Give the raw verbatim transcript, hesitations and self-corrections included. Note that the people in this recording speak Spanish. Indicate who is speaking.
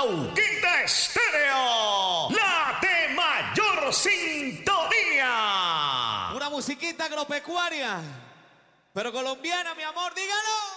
Speaker 1: Pauquita Estéreo, la de mayor sintonía.
Speaker 2: Una musiquita agropecuaria, pero colombiana, mi amor, dígalo.